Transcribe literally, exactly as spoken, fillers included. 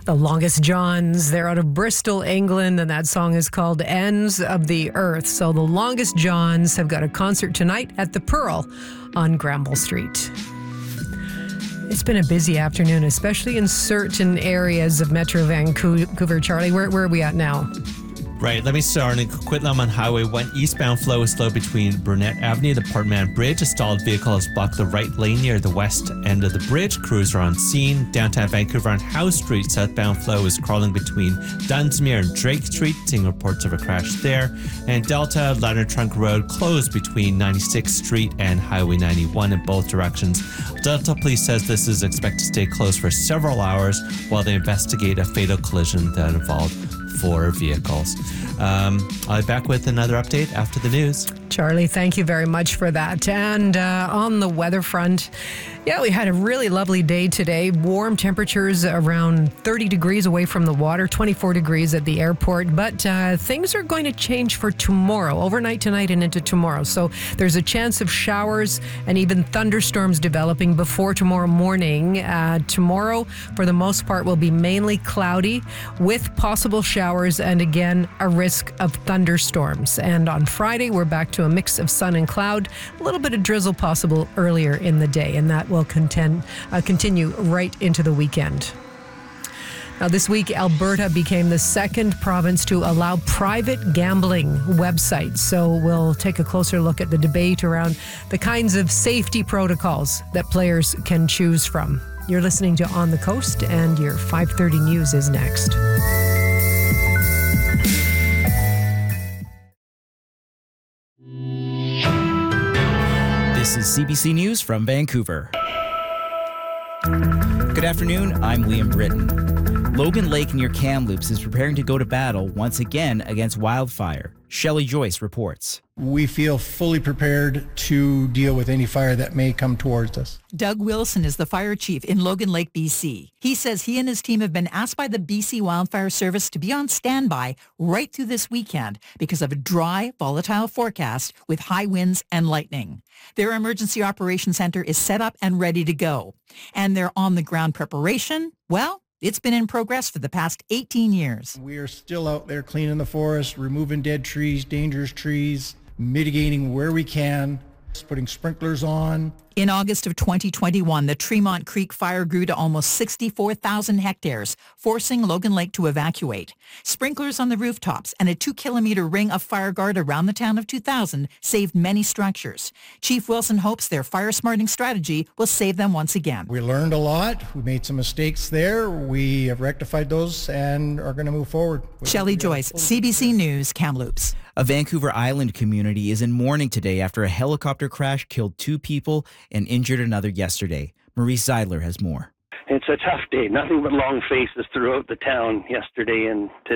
The Longest Johns. They're out of Bristol, England, and that song is called Ends of the Earth. So the Longest Johns have got a concert tonight at the Pearl on Granville Street. It's been a busy afternoon, especially in certain areas of Metro Vancouver. Charlie, where, where are we at now? Right, let me start. In Coquitlam on Highway one, eastbound flow is slow between Burnett Avenue and the Portman Bridge. A stalled vehicle has blocked the right lane near the west end of the bridge. Crews are on scene. Downtown Vancouver on House Street, southbound flow is crawling between Dunsmuir and Drake Street, seeing reports of a crash there. And Delta, Leonard Trunk Road closed between ninety-sixth Street and Highway ninety-one in both directions. Delta Police says this is expected to stay closed for several hours while they investigate a fatal collision that involved four vehicles. Um, I'll be back with another update after the news. Charlie, thank you very much for that. And uh, on the weather front, yeah, we had a really lovely day today. Warm temperatures around thirty degrees away from the water, twenty-four degrees at the airport. But uh, things are going to change for tomorrow, overnight tonight and into tomorrow. So there's a chance of showers and even thunderstorms developing before tomorrow morning. Uh, tomorrow, for the most part, will be mainly cloudy with possible showers and, again, a risk of thunderstorms. And on Friday, we're back to a mix of sun and cloud, a little bit of drizzle possible earlier in the day, and that will contend, uh, continue right into the weekend. Now, this week, Alberta became the second province to allow private gambling websites. So we'll take a closer look at the debate around the kinds of safety protocols that players can choose from. You're listening to On the Coast, and your five thirty news is next. This is C B C News from Vancouver. Good afternoon, I'm Liam Britton. Logan Lake near Kamloops is preparing to go to battle once again against wildfire. Shelley Joyce reports. We feel fully prepared to deal with any fire that may come towards us. Doug Wilson is the fire chief in Logan Lake, B C. He says he and his team have been asked by the B C Wildfire Service to be on standby right through this weekend because of a dry, volatile forecast with high winds and lightning. Their emergency operations center is set up and ready to go. And their on-the-ground preparation, well, it's been in progress for the past eighteen years. We are still out there cleaning the forest, removing dead trees, dangerous trees, mitigating where we can, putting sprinklers on. In August of twenty twenty-one, the Tremont Creek fire grew to almost sixty-four thousand hectares, forcing Logan Lake to evacuate. Sprinklers on the rooftops and a two-kilometer ring of fire guard around the town of two thousand saved many structures. Chief Wilson hopes their fire-smarting strategy will save them once again. We learned a lot. We made some mistakes there. We have rectified those and are going to move forward. Shelley Joyce, C B C News, Kamloops. A Vancouver Island community is in mourning today after a helicopter crash killed two people and injured another yesterday. Maurice Zeidler has more. It's a tough day. Nothing but long faces throughout the town yesterday and today.